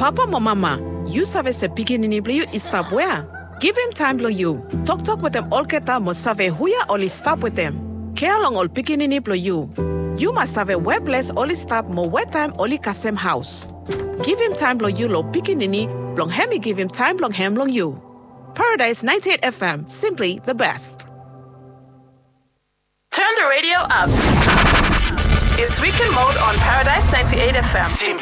Papa mo mama, you save se pikinini blo you stop where? Give him time blo you. Talk with them all keta mo save huya only stop with them. Care long all pikinini blo you. You must have a webless only stop mo wet time only kasem house. Give him time blo you lo pikinini, blong hemi give him time blong hem long you. Paradise 98 FM, simply the best. Turn the radio up. It's weekend mode on Paradise 98 FM.